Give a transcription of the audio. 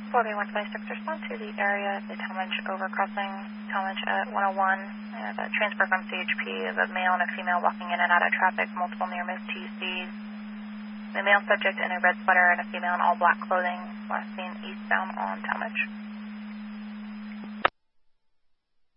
4B126, respond to the area of the Talmadge overcrossing, Talmadge at 101. A transfer from CHP of a male and a female walking in and out of traffic, multiple near-miss TCs. The male subject in a red sweater and a female in all black clothing, last seen eastbound on Talmadge.